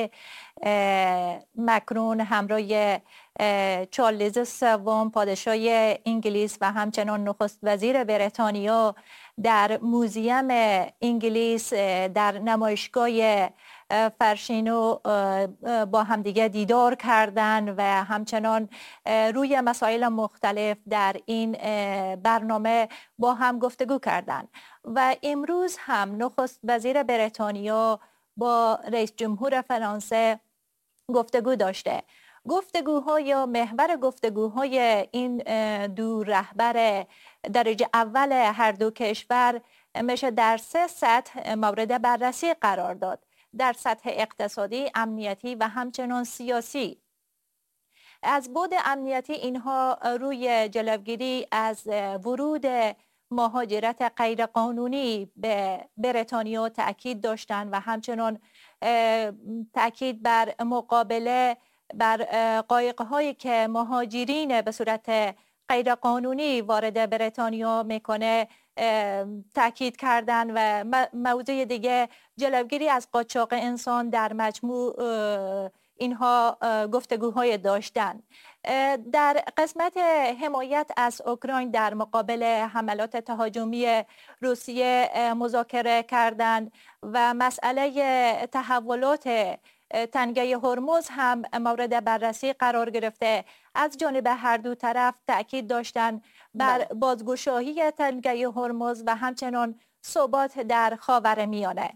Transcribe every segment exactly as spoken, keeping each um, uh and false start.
آقای مکرون همراه چارلز سوم پادشاه انگلیس و همچنان نخست وزیر بریتانیا در موزیم انگلیس در نمایشگاه فرشینو با همدیگه دیدار کردن و همچنان روی مسائل مختلف در این برنامه با هم گفتگو کردند و امروز هم نخست وزیر بریتانیا با رئیس جمهور فرانسه گفتگو داشته. گفتگوها یا محور گفتگوهای این دو رهبر درجه اول هر دو کشور میشه در سه سطح مورد بررسی قرار داد: در سطح اقتصادی، امنیتی و همچنان سیاسی. از بعد امنیتی اینها روی جلوگیری از ورود مهاجرت غیرقانونی به بریتانیا تأکید داشتند و همچنان تأکید بر مقابله بر قایق‌هایی که مهاجرین به صورت غیرقانونی وارد بریتانیا میکنه تأکید کردن و موضوع دیگه جلوگیری از قاچاق انسان. در مجموع اینها گفتگوهای داشتن. در قسمت حمایت از اوکراین در مقابل حملات تهاجمی روسیه مذاکره کردند و مسئله تحولات تنگه هرمز هم مورد بررسی قرار گرفته. از جانب هر دو طرف تأکید داشتند بر بازگشایی تنگه هرمز و همچنان ثبات در خاورمیانه.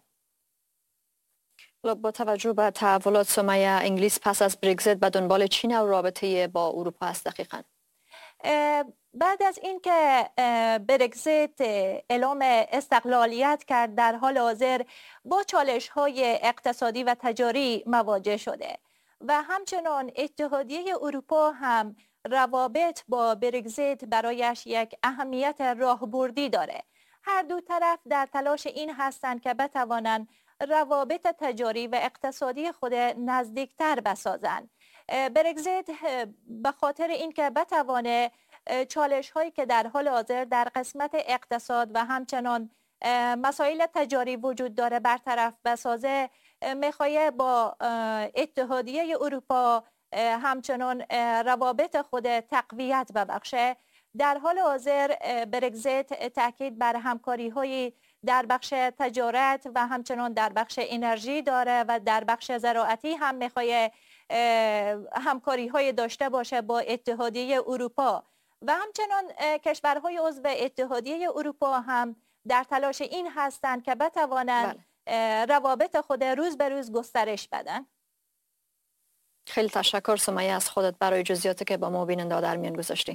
با توجه به تحولات سمیه، انگلیس پس از برگزیت به دنبال چین و رابطه با اروپا است دقیقاً؟ بعد از اینکه برگزیت اعلام استقلالیت کرد، در حال حاضر با چالش‌های اقتصادی و تجاری مواجه شده و همچنان اتحادیه اروپا هم روابط با برگزیت برایش یک اهمیت راهبردی داره. هر دو طرف در تلاش این هستند که بتوانند روابط تجاری و اقتصادی خود نزدیکتر بسازند. برگزیت به خاطر اینکه بتوانه چالش هایی که در حال حاضر در قسمت اقتصاد و همچنان مسائل تجاری وجود داره برطرف بسازه، میخواه با اتحادیه اروپا همچنان روابط خود تقویت ببخشه. در حال حاضر برگزیت تاکید بر همکاری های در بخش تجارت و همچنان در بخش انرژی داره و در بخش زراعتی هم میخواه همکاری های داشته باشه با اتحادیه اروپا و همچنان کشورهای عضو اتحادیه اروپا هم در تلاش این هستند که بتوانند روابط خود روز به روز گسترش بدن. خیلی تشکر سمیه از خودت برای جزئیاتی که با ما بیننده در میان گذاشتی.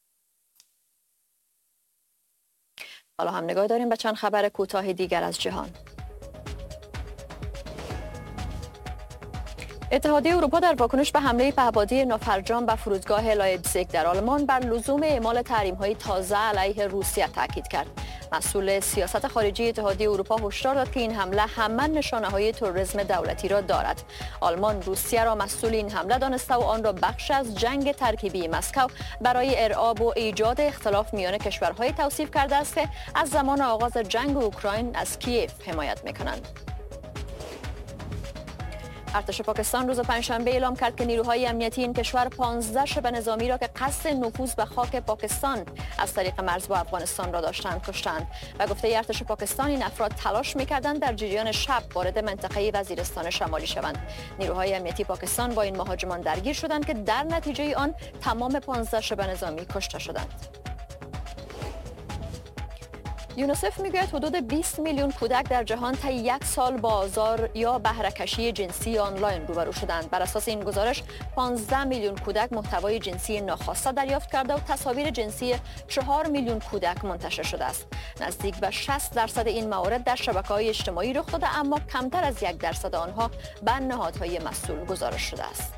حالا هم نگاه داریم به چند خبر کوتاه دیگر از جهان. اتحادیه اروپا در واکنش به حمله پهپادی نافرجام به فرودگاه لایپزیگ در آلمان بر لزوم اعمال تحریم‌های تازه علیه روسیه تاکید کرد. مسئول سیاست خارجی اتحادیه اروپا هشدار داد که این حمله همه نشانه‌های تروریسم دولتی را دارد. آلمان روسیه را مسئول این حمله دانسته و آن را بخش از جنگ ترکیبی مسکو برای ارعاب و ایجاد اختلاف میان کشورهای توصیف کرده است که از زمان آغاز جنگ اوکراین از کیف حمایت می‌کنند. ارتش پاکستان روز پنجشنبه اعلام کرد که نیروهای امنیتی این کشور پانزده شبه نظامی را که قصد نفوذ به خاک پاکستان از طریق مرز با افغانستان را داشتند کشتند و گفته ارتش پاکستان این افراد تلاش می‌کردند در جریان شب وارد منطقه وزیرستان شمالی شوند. نیروهای امنیتی پاکستان با این مهاجمان درگیر شدند که در نتیجه آن تمام پانزده شبه نظامی کشته شدند. یونیسف میگوید حدود بیست میلیون کودک در جهان طی یک سال با آزار یا بهره‌کشی جنسی آنلاین روبرو شدند. بر اساس این گزارش پانزده میلیون کودک محتوای جنسی ناخواسته دریافت کرده و تصاویر جنسی چهار میلیون کودک منتشر شده است. نزدیک به شصت درصد این موارد در شبکه‌های اجتماعی رخ داده، اما کمتر از یک درصد آنها به نهادهای مسئول گزارش شده است.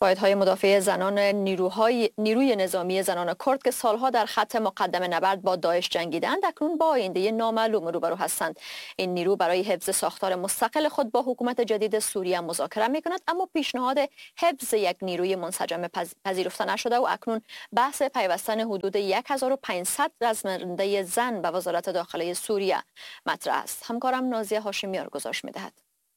واحدهای مدافع زنان نیروهای نیروی نظامی زنان کرد که سالها در خط مقدم نبرد با داعش جنگیدند اکنون با آینده نامعلوم روبرو هستند. این نیرو برای حفظ ساختار مستقل خود با حکومت جدید سوریه مذاکره می‌کند، اما پیشنهاد حفظ یک نیروی منسجم پذیرفته نشده و اکنون بحث پیوستن حدود هزار و پانصد رزمنده زن به وزارت داخلی سوریه مطرح است. همکارم نازیه هاشمیار گزارش می‌دهد.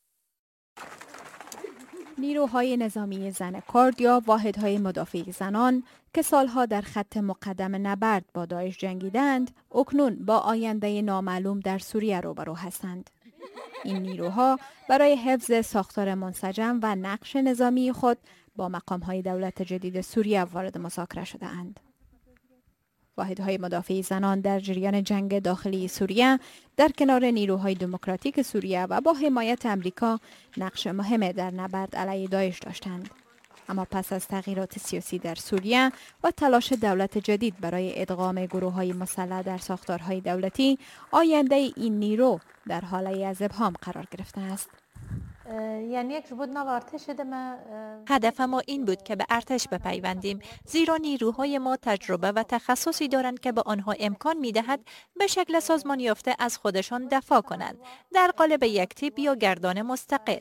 نیروهای نظامی زن کرد یا واحدهای مدافع زنان که سالها در خط مقدم نبرد با داعش جنگیدند، اکنون با آینده نامعلوم در سوریه روبرو هستند. این نیروها برای حفظ ساختار منسجم و نقش نظامی خود با مقامهای دولت جدید سوریه وارد مذاکره شده اند. واحدهای مدافع زنان در جریان جنگ داخلی سوریه در کنار نیروهای دموکراتیک سوریه و با حمایت امریکا نقش مهم در نبرد علیه داعش داشتند. اما پس از تغییرات سیاسی در سوریه و تلاش دولت جدید برای ادغام گروه‌های مسلح در ساختارهای دولتی، آینده این نیرو در حاله از ابهام قرار گرفته است. یعنی یک بود نوارته شده ما هدف ما این بود که به ارتش بپیوندیم، زیرا نیروهای ما تجربه و تخصصی دارند که به آنها امکان می‌دهد به شکل سازمان یافته از خودشان دفاع کنند در قالب یک تیپ یا گردان مستقل.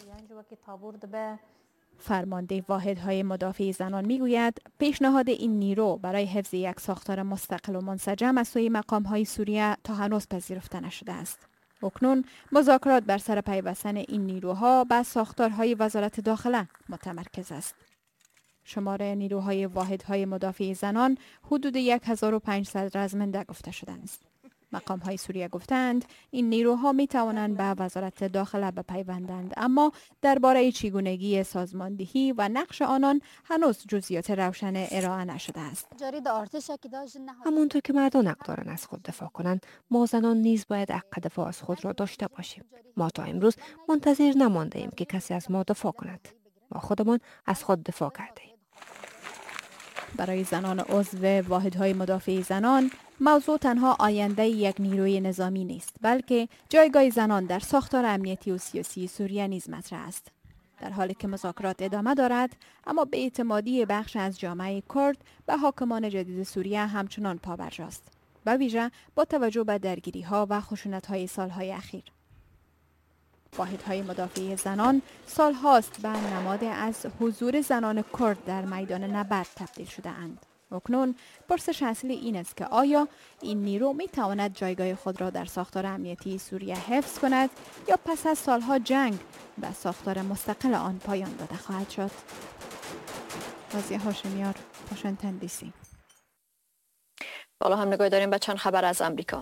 فرمانده واحدهای مدافع زنان میگوید پیشنهاد این نیرو برای حفظ یک ساختار مستقل و منسجم از سوی مقام‌های سوریه تا هنوز پذیرفته نشده است. اکنون مذاکرات بر سر پیوستن این نیروها به ساختارهای وزارت داخله متمرکز است. شمار نیروهای واحدهای مدافع زنان حدود هزار و پانصد رزمنده گفته شده است. مقام‌های سوریه گفتند این نیروها می توانند به وزارت داخله بپیوندند، اما درباره چگونگی سازماندهی و نقش آنان هنوز جزئیات روشن ارائه نشده است. همونطور که مردان حق دارند از خود دفاع کنند، ما زنان نیز باید حق دفاع از خود را داشته باشیم. ما تا امروز منتظر نمانده ایم که کسی از ما دفاع کند. ما خودمان از خود دفاع کرده ایم. برای زنان عضو واحدهای مدافع زنان، موضوع تنها آینده یک نیروی نظامی نیست، بلکه جایگاه زنان در ساختار امنیتی و سیاسی سوریه نیز مطرح است. در حالی که مذاکرات ادامه دارد، اما به اعتمادی بخش از جامعه کرد به حاکمان جدید سوریه همچنان پابرجاست، به ویژه با توجه به درگیری‌ها و خشونت‌های سالهای اخیر. واحدهای مدافع زنان سال هاست به نماد از حضور زنان کرد در میدان نبرد تبدیل شده اند. اکنون پرسش اصلی این است که آیا این نیرو می تواند جایگاه خود را در ساختار امنیتی سوریه حفظ کند یا پس از سالها جنگ به ساختار مستقل آن پایان داده خواهد شد؟ نازیه هاشمیار، واشنگتن دی سی. حالا هم نگاه داریم به چند خبر از امریکا.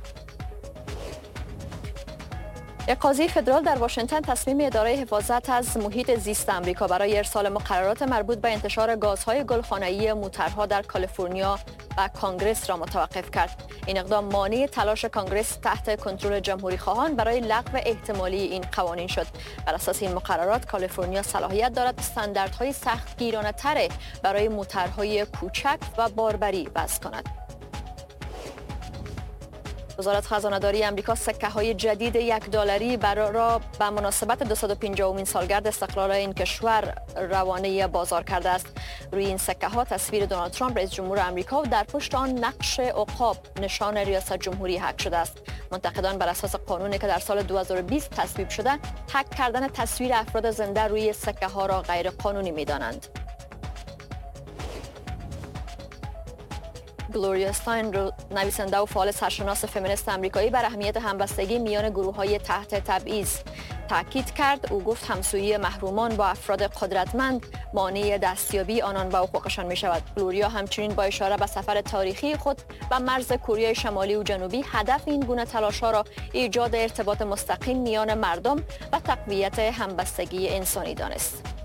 یک قاضی فدرال در واشنگتن تصمیم اداره حفاظت از محیط زیست آمریکا برای ارسال مقررات مربوط به انتشار گازهای گلخانه‌ای موترها در کالیفرنیا و کانگرس را متوقف کرد. این اقدام مانع تلاش کانگرس تحت کنترل جمهوری خواهان برای لغو احتمالی این قوانین شد. بر اساس این مقررات کالیفرنیا صلاحیت دارد استانداردهای سختگیرانه‌تر برای موترهای کوچک و باربری وضع کند. وزارت خزانه‌داری آمریکا سکه‌های جدید یک دلاری برای را به مناسبت دویست و پنجاهمین سالگرد استقلال این کشور روانه بازار کرده است. روی این سکه‌ها تصویر دونالد ترامپ رئیس جمهور آمریکا و در پشت آن نقش عقاب نشان ریاست جمهوری حک شده است. منتقدان بر اساس قانونی که در سال دو هزار و بیست تصویب شده، حک کردن تصویر افراد زنده روی سکه‌ها را غیر قانونی می‌دانند. گلوریا استاین، نویسنده و فعال سرشناس فمینیست آمریکایی، بر اهمیت همبستگی میان گروه‌های تحت تبعیض تاکید کرد. او گفت همسویی محرومان با افراد قدرتمند مانع دستیابی آنان به حقوقشان می شود. گلوریا همچنین با اشاره به سفر تاریخی خود به مرز کره شمالی و جنوبی، هدف این گونه تلاش‌ها را ایجاد ارتباط مستقیم میان مردم و تقویت همبستگی انسانی دانست.